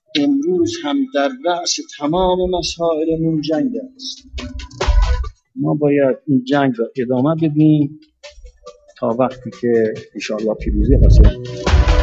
امروز هم در رأس تمام مسائلمون جنگ است. ما باید این جنگ را ادامه بدیم تا وقتی که انشاءالله پیروزی حاصل